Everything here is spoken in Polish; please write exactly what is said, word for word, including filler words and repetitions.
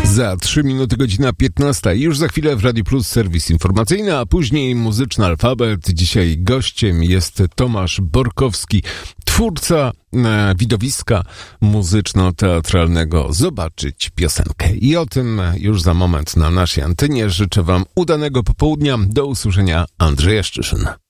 Za trzy minuty godzina piętnasta. Już za chwilę w Radio Plus serwis informacyjny, a później muzyczny alfabet. Dzisiaj gościem jest Tomasz Borkowski, twórca e, widowiska muzyczno-teatralnego Zobaczyć piosenkę. I o tym już za moment na naszej antenie. Życzę wam udanego popołudnia. Do usłyszenia. Andrzej Szczyszyn.